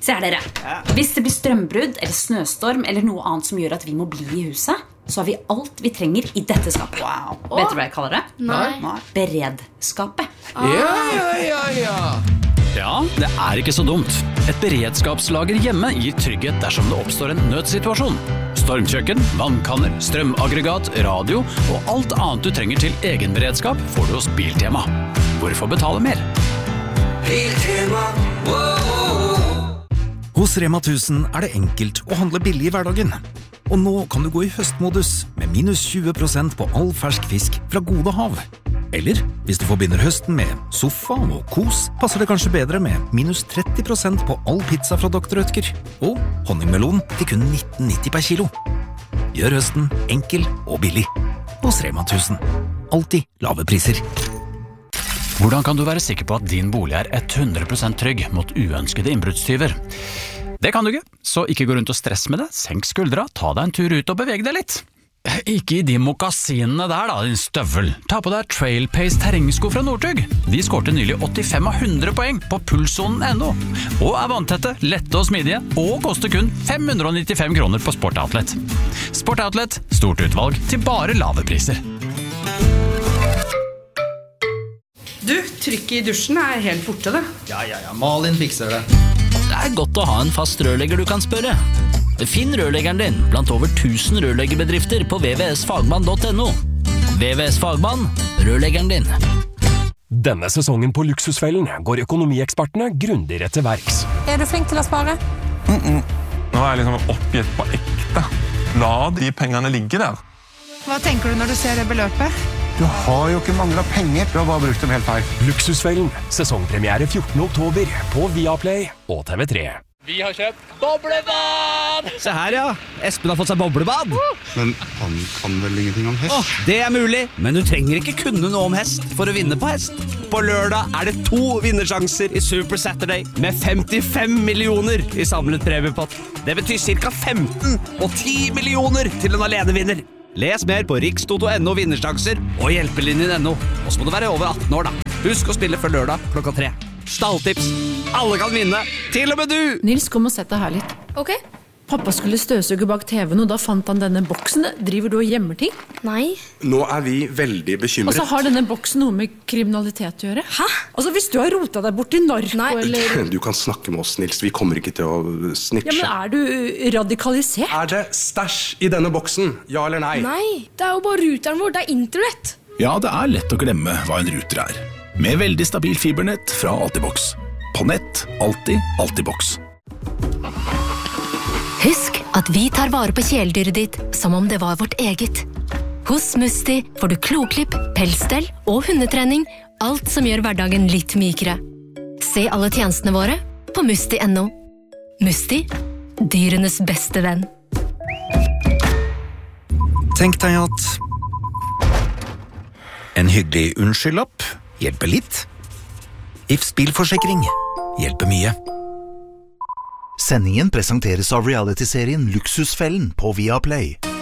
Se her dere. Hvis det blir strømbrudd eller snøstorm eller noe annet som gjør at vi må bli i huset, så har vi alt vi trenger i dette skapet. Vet du hva jeg kaller det? Nei. Beredskapet. Ja, det er ikke så dumt. Et beredskapslager hjemme gir trygghet dersom det oppstår en nødsituasjon. Stormkjøkken, vannkanner, strømaggregat, radio og alt annet du trenger til egen beredskap får du hos Biltema. Hvorfor betale mer? Biltema, Hos Rema 1000 er det enkelt å handle billig i hverdagen. Og nå kan du gå i høstmodus med minus 20% på all fersk fisk fra Gode Hav. Eller, hvis du forbinder høsten med sofa og kos, passer det kanskje bedre med minus 30% på all pizza fra Dr. Rødtger. Og honningmelon til kun 19,90 per kilo. Gjør høsten enkel og billig. Hos Rema 1000. Alltid lave priser. Hvordan kan du være sikker på at din bolig er 100% trygg mot uønskede innbruddstyver? Det kan du ikke, så ikke gå rundt og stress med det. Senk skuldra, ta deg en tur ut og beveg deg litt. Ikke i de mokkasinene der da, din støvel. Ta på deg Trailpace terrengsko fra Northug. De skårte nylig 85 av 100 poeng på pulssonen.no. Og er vanntette, lette og smidige, og koster kun 595 kroner på Sport Outlet. Sport Outlet, stort utvalg til bare lave priser. Du, trykket i dusjen er helt borte det. Ja, Malin fikser det. Det er godt å ha en fast rørlegger du kan spørre. Finn rørleggeren din blant over 1000 rørleggerbedrifter på vvsfagmann.no. VVS Fagmann, rørleggeren din. Denne sesongen på Luksusfellen går økonomiekspertene grundigere til verks. Er du flink til å spare? Nå er jeg liksom oppgitt på ekte. La de pengene ligge der. Hva tenker du når du ser det beløpet? Du har jo ikke manglet penger. Du har bare brukt dem helt feil. Luksusfellen, sesongpremiere 14. oktober på Viaplay og TV3. Vi har kjøpt boblebad! Se her, ja. Espen har fått seg boblebad. Men han kan vel ingenting om hest? Det er mulig, men du trenger ikke kunne noe om hest for å vinne på hest. På lørdag er det 2 vinnersjanser i Super Saturday med 55 millioner i samlet premiepott. Det betyr ca. 15 og 10 millioner til en alenevinner. Les mer på rikstoto.no vinnersjanser og hjelpelinjen.no. Og så må du være over 18 år da. Husk å spille før lørdag klokka 3. Stalltips. Alle kan vinne. Til og med du! Nils, kom og sett deg her litt. Ok. Pappa skulle støvsuge bak TV-en, og da fant han denne boksen. Driver du og gjemmer ting? Nei. Nå er vi veldig bekymret. Og så har denne boksen noe med kriminalitet å gjøre. Hæ? Altså, hvis du har rotet deg bort i narko, eller... Du kan snakke med oss, Nils. Vi kommer ikke til å snitche. Ja, men er du radikalisert? Er det stæsj i denne boksen? Ja eller nei? Nei, det er jo bare ruteren vår, det er internett. Ja, det er lett å glemme hva en ruter er. Med veldig stabil fibernett fra Altibox. På nett, alltid Altibox. Husk at vi tar vare på kjæledyret ditt som om det var vårt eget. Hos Musti får du kloklipp, pelsstell og hundetrening, alt som gjør hverdagen litt mykere. Se alle tjenestene våre på musti.no. Musti, dyrenes beste venn. Tenk deg at en hyggelig unnskyldlapp hjelper litt. Ifs bilforsikring hjelper mye. Sendingen presenteres av reality-serien Luksusfellen på Viaplay.